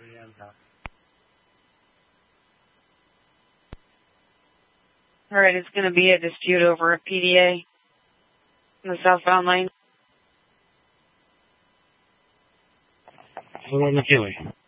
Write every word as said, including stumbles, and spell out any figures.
Alright, it's going to be a dispute over a P D A in the southbound lane. Hello, McKinley.